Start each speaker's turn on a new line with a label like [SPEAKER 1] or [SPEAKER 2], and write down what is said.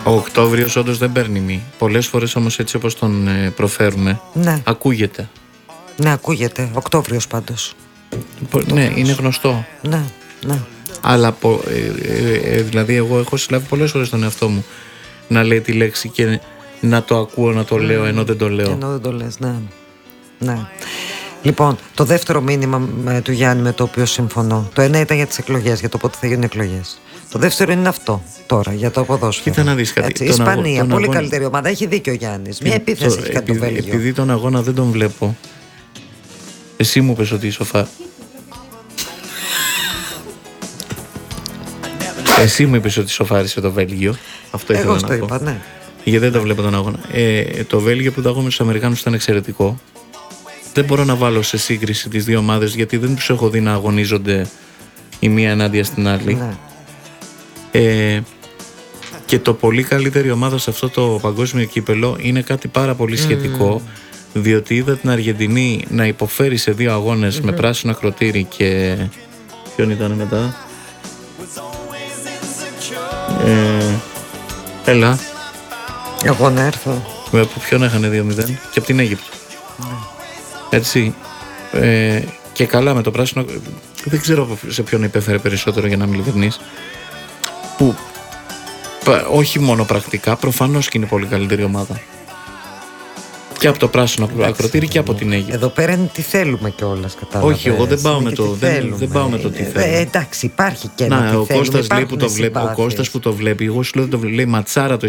[SPEAKER 1] Ο Οκτώβριος όντως δεν παίρνει μη. Πολλές φορές όμως έτσι όπως τον προφέρουμε,
[SPEAKER 2] ναι.
[SPEAKER 1] Ακούγεται.
[SPEAKER 2] Ναι, ακούγεται. Οκτώβριος πάντως.
[SPEAKER 1] Ναι, είναι γνωστό.
[SPEAKER 2] Ναι, ναι.
[SPEAKER 1] Αλλά δηλαδή εγώ έχω συλλάβει πολλές φορές τον εαυτό μου να λέει τη λέξη και να το ακούω, να το λέω ενώ δεν το λέω.
[SPEAKER 2] Ενώ δεν το λες, ναι. Ναι. Λοιπόν, το δεύτερο μήνυμα του Γιάννη με το οποίο συμφωνώ. Το ένα ήταν για τις εκλογές, για το πότε θα γίνουν εκλογές. Το δεύτερο είναι αυτό τώρα, για το ποδόσφαιρο.
[SPEAKER 1] Κοίτα να δεις κάτι.
[SPEAKER 2] Ισπανία, πολύ καλύτερη ομάδα. Έχει δίκιο ο Γιάννης. Μια επίθεση έχει κάνει το Βέλγιο.
[SPEAKER 1] Επειδή τον αγώνα δεν τον βλέπω, εσύ μου πες ότι είσαι Εσύ μου είπες ότι σοφάρισε το Βέλγιο. Αυτό ήθελα να πω.
[SPEAKER 2] Εγώ το είπα, ναι.
[SPEAKER 1] Γιατί δεν το βλέπω τον αγώνα. Το Βέλγιο που το αγώνα στους Αμερικάνους ήταν εξαιρετικό. Δεν μπορώ να βάλω σε σύγκριση τις δύο ομάδες γιατί δεν τους έχω δει να αγωνίζονται η μία ενάντια στην άλλη. Ναι. Και το πολύ καλύτερη ομάδα σε αυτό το παγκόσμιο κύπελο είναι κάτι πάρα πολύ σχετικό, διότι είδα την Αργεντινή να υποφέρει σε δύο αγώνες με πράσινο ακροτήρι και ποιον ήταν μετά. Έλα.
[SPEAKER 2] Εγώ να έρθω.
[SPEAKER 1] Από ποιον έχανε 2-0 και από την Αίγυπτο. Έτσι. Και καλά με το πράσινο. Δεν ξέρω σε ποιον υπέφερε περισσότερο, για να είμαι ειλικρινής. Που όχι μόνο πρακτικά, προφανώς και είναι πολύ καλύτερη ομάδα. Και από το πράσινο ακροτήρι και από την Αίγυπτο.
[SPEAKER 2] Εδώ πέρα είναι τι θέλουμε κιόλας, κατάλαβες.
[SPEAKER 1] Όχι, εγώ δεν πάω με το, δεν πάω με το τι θέλουμε.
[SPEAKER 2] Εντάξει, υπάρχει και ένα τι
[SPEAKER 1] ο
[SPEAKER 2] θέλουμε.
[SPEAKER 1] Κώστας λέει που το βλέπει. Ο Κώστας που το βλέπει, εγώ σου λέω δεν το βλέπει. Λέει ματσάρα το